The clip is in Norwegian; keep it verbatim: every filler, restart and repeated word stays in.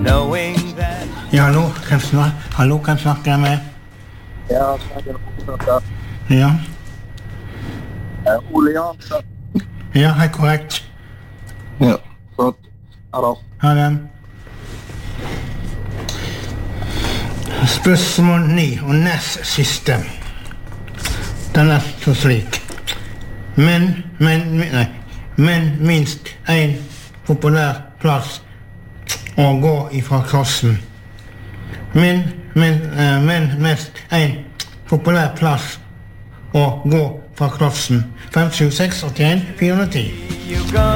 knowing that. Ja, hallo, kan snakke, hallo, kan snakke jeg med? Ja, snakker. Ja. Uh, Ole Jansson. Ja, hei, korrekt. Ja, flott. Ha det. Ha det. Spørsmål ni, og nest siste. Den er så slik. Men, men, nei, men minst en populær plass å gå ifra klassen. Men, men, uh, men mest en populær plass å gå fra klassen. fem sju seks åtte en fire ti.